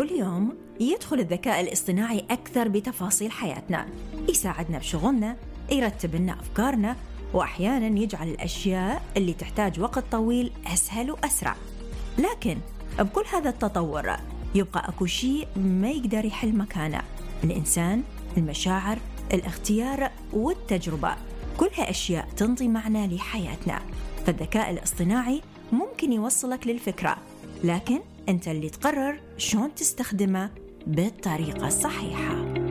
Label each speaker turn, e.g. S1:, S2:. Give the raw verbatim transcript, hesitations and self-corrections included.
S1: كل يوم يدخل الذكاء الاصطناعي أكثر بتفاصيل حياتنا، يساعدنا بشغلنا، يرتب لنا أفكارنا، وأحياناً يجعل الأشياء اللي تحتاج وقت طويل أسهل وأسرع. لكن بكل هذا التطور يبقى أكو شيء ما يقدر يحل مكانه: الإنسان، المشاعر، الاختيار والتجربة. كلها أشياء تنطي معنى لحياتنا. فالذكاء الاصطناعي ممكن يوصلك للفكرة، لكن أنت اللي تقرر شلون تستخدمه بالطريقة الصحيحة.